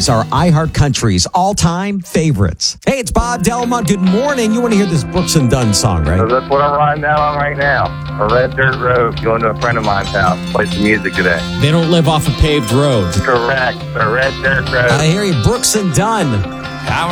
These are iHeart Country's all-time favorites. Hey, it's Bob Delmont. Good morning. You want to hear this Brooks and Dunn song, right? So that's what I'm riding out on right now. A red dirt road, going to a friend of mine's house, play some music today. They don't live off a paved road. Correct, a red dirt road. I hear you, Brooks and Dunn.